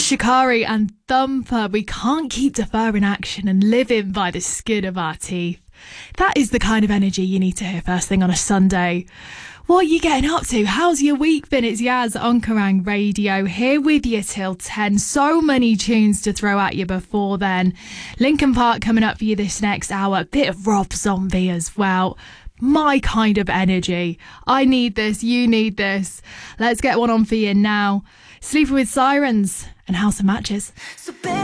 Shikari and Thumper. We can't keep deferring action and living by the skin of our teeth. That is the kind of energy you need to hear first thing on a Sunday. What are you getting up to? How's your week been? It's Yaz on Kerrang Radio, here with you till 10. So many tunes to throw at you before then. Linkin Park coming up for you this next hour. A bit of Rob Zombie as well. My kind of energy. I need this, you need this. Let's get one on for you now. Sleeping with Sirens and House of Matches. So